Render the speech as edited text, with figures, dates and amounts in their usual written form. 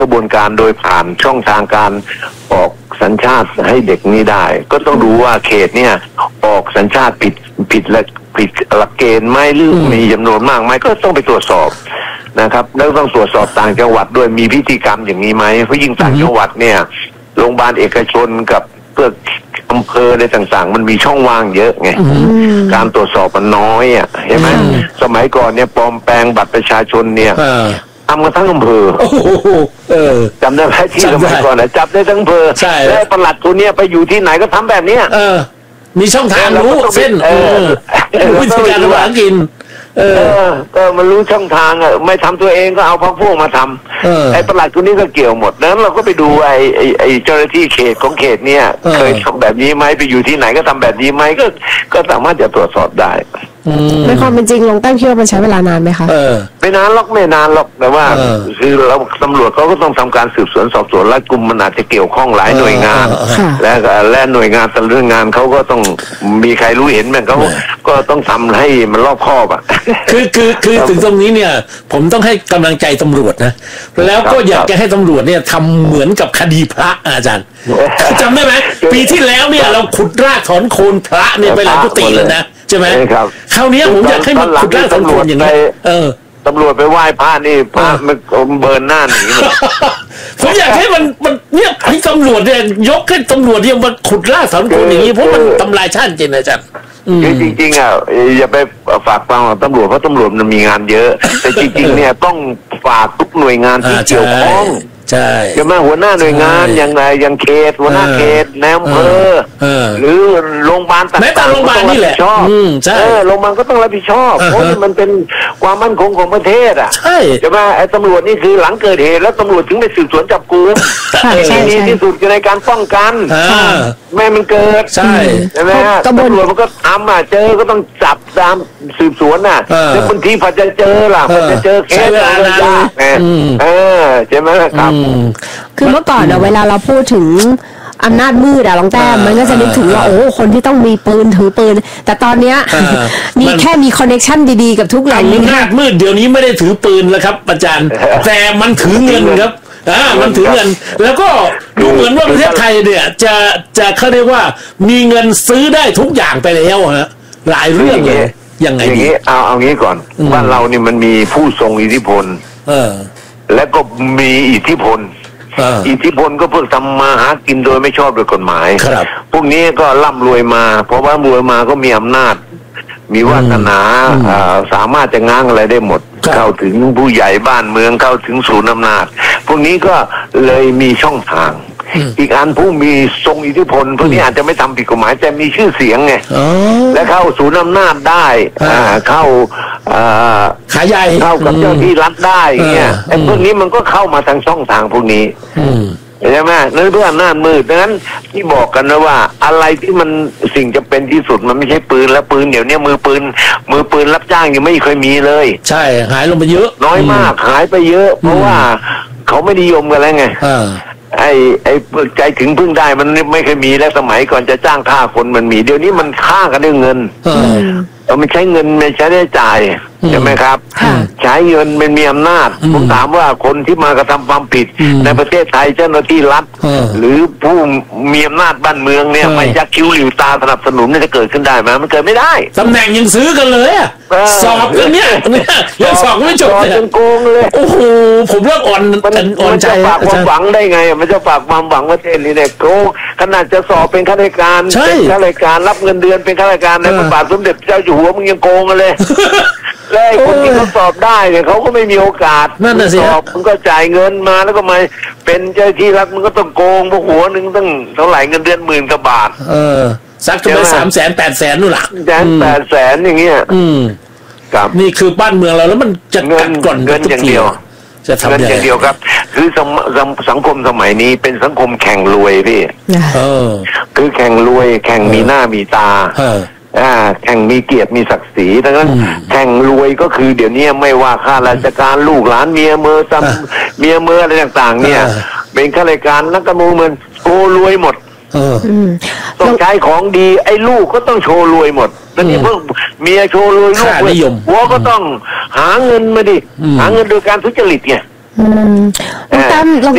กระบวนการโดยผ่านช่องทางการออกสัญชาติให้เด็กนี้ได้ก็ต้องดูว่าเขตเนี่ยออกสัญชาติผิดและผิดหลักเกณฑ์ไหมหรือมีจำนวนมากไหมก็ต้องไปตรวจสอบนะครับแล้วต้องตรวจสอบต่างจังหวัดด้วยมีพิธีกรรมอย่างนี้ไหมเพราะยิ่งต่างจังหวัดเนี่ยโรงพยาบาลเอกชนกับเพื่ออำเภอในต่างๆมันมีช่องว่างเยอะไงการตรวจสอบมันน้อยอ่ะเห็นไหมสมัยก่อนเนี่ยปลอมแปลงบัตรประชาชนเนี่ยทำกันทั้งอำเภอจำได้ไหมที่สมัยก่อนนะจับได้ทั้งอำเภอและปลัดตัวเนี้ยไปอยู่ที่ไหนก็ทำแบบเนี้ยมีช่องทางรู้เส้นวิธีการหากินก็มันรู้ช่องทางไม่ทำตัวเองก็เอาพรรคพวกมาทำไอ้ปลัดคนนี้ก็เกี่ยวหมดนั้นเราก็ไปดูไอ้เจ้าหน้าที่เขตของเขตเนี่ยเคยทำแบบนี้ไหมไปอยู่ที่ไหนก็ทำแบบนี้ไหมก็สามารถจะตรวจสอบได้ในความเป็นจริงลงตั้งคิดว่ามันใช้เวลานานไหมคะไม่นานหรอกแต่ว่าคือเราตำรวจเขาก็ต้องทำการสืบสวนสอบสวนและกลุ่มมันอาจจะเกี่ยวข้องหลายหน่วยงานและหน่วยงานแต่เรื่องงานเขาก็ต้องมีใครรู้เห็นมันเขาก็ต้องทำให้มันรอบคอบอ่ะคือถึงตรงนี้เนี่ยผมต้องให้กำลังใจตำรวจนะแล้วก็อยากจะให้ตำรวจเนี่ยทำเหมือนกับคดีพระอาจารย์จำได้ไหมปีที่แล้วเนี่ยเราขุดรากถอนโคนพระเนี่ยไปหลายกุฏิเลยนะใช่ไหมคราวนี้ผมอยากให้มันขุดรากถอนโคนอย่างนี้ตำรวจไปไหว้พระนี่พระมันเบิร์นหน้าหนีผมอยากให้มันเนี่ยให้ตำรวจเนี่ยยกให้ตำรวจเนี่ยมาขุดรากถอนโคนอย่างนี้เพราะมันทำลายชาติจริงอาจารย์จริงๆอย่าไปฝากฟังตำรวจเพราะตำรวจมันมีงานเยอะแต่จริงๆเนี่ยต้องฝากทุกหน่วยงานที่เกี่ยวข้องใช่จะมาหัวหน้าหน่วยงานอย่างเขตหัวหน้าเขตนายอำเภอหรือโรงพยาบาลต่างๆแม้แต่โรงพยาบาลนี่แหละใช่โรงพยาบาลก็ต้องรับผิดชอบเพราะมันเป็นความมั่นคงของประเทศอ่ะใช่จะมาไอ้ตำรวจนี่คือหลังเกิดเหตุแล้วตำรวจถึงไปสืบสวนจับกุมที่ดีที่สุดในการป้องกันแม่มันเกิดใช่ไหมตำรวจมันก็ทำเจอก็ต้องจับตามสืบสวนน่ะแล้วบางทีพอจะเจอล่ะพอจะเจอเคสอะไรยากใช่ไหมครับคือเมื่อก่อนเวลาเราพูดถึงอำนาจมืดลองแต้มมันก็จะนึกถึงว่าโอ้คนที่ต้องมีปืนถือปืนแต่ตอนเนี้ยมีแค่มีคอนเนคชั่นดีๆกับทุกแหล่งอำนาจมืดเดี๋ยวนี้ไม่ได้ถือปืนแล้วครับอาจารย์แต่มันถือเงินครับมันถือเงินแล้วก็ดูเหมือนว่าประเทศไทยเนี่ยจะเขาเรียกว่ามีเงินซื้อได้ทุกอย่างไปแล้วฮะหลายเรื่องเลยยังไงดีเอางี้ก่อนบ้านเรานี่มันมีผู้ทรงอิทธิพลและก็มีอิทธิพลก็เพิ่งทำมาหากินโดยไม่ชอบโดยกฎหมายพวกนี้ก็ร่ำรวยมาเพราะว่ารวยมาก็มีอำนาจมีวาสนาสามารถจะง้างอะไรได้หมดเข้าถึงผู้ใหญ่บ้านเมืองเข้าถึงศูนย์อำนาจพวกนี้ก็เลยมีช่องทางอีกอันผู้มีทรงอิทธิพลพวกนี้อาจจะไม่ทำผิดกฎหมายแต่มีชื่อเสียงไงและเข้าศูนย์อำนาจได้เข้าขายใหญ่เข้ากับเจ้าที่รัฐได้เนี่ยไอ้พวกนี้มันก็เข้ามาทางช่องทางพวกนี้ใช่ไหมนั่นเพื่ออำนาจมืดดังนั้นที่บอกกันนะว่าอะไรที่มันสิ่งจำเป็นที่สุดมันไม่ใช่ปืนและปืนเดี๋ยวนี้มือปืนรับจ้างยังไม่เคยมีเลยใช่หายลงไปเยอะน้อยมากหายไปเยอะเพราะว่าเขาไม่นิยมกันแล้วไงไอ้ใจถึงพึ่งได้มันไม่เคยมีแล้วสมัยก่อนจะจ้างฆ่าคนมันมีเดี๋ยวนี้มันฆ่ากันด้วยเงินมันใช้เงินไม่ใช้ได้จ่ายใช่ไหมครับใช้เงินมันมีอำนาจผมถามว่าคนที่มากระทำความผิดในประเทศไทยเจ้าหน้าที่รัฐหรือผู้มีอำนาจบ้านเมืองเนี่ยไม่ยักคิ้วหลิวตาสนับสนุนจะเกิดขึ้นได้ไหมมันเกิดไม่ได้ตำแหน่งยังซื้อกันเลยสอบกันเนี่ยยังสอบไม่จบเลยโกงเลยโอ้โหผมเริ่มอ่อนใจฝากความหวังได้ไงมันจะฝากความหวังว่าเทนนี่เนี่ยโกงขนาดจะสอบเป็นข้าราชการเป็นข้าราชการรับเงินเดือนเป็นข้าราชการในพระบาทสมเด็จเจ้าอยู่หัวมึงยังโกงกันเลยแล้วคนที่เขาสอบได้เนี่ยเขาก็ไม่มีโอกาสสอบมึงก็จ่ายเงินมาแล้วก็มาเป็นเจ้าที่รัฐมึงก็ต้องโกงพวกหัวนึงตั้งเท่าไหร่เงินเดือน10,000 กว่าบาทสักจะไป300,000 800,000นู่นล่ะ 800,000อย่างเงี้ยครับนี่คือบ้านเมืองเราแล้วมันจะกัดก่อนเงินอย่างเดียวจะทำอย่างเดียวครับคือสังคมสมัยนี้เป็นสังคมแข่งรวยพี่คือแข่งรวยแข่งมีหน้ามีตาแข่งมีเกียรติมีศักดิ์ศรีดังนั้นแข่งรวยก็คือเดี๋ยวนี้ไม่ว่าข้าราชการลูกหลานเมียเมื่ออะไรต่างๆเนี่ยเป็นข้าราชการนักการเมืองโชว์รวยหมดต้องใช้ของดีไอ้ลูกก็ต้องโชว์รวยหมดตอนนี้เพิ่งเมียโชว์รวยลูกหัวก็ต้องหาเงินมาดิหาเงินโดยการทุจริตไง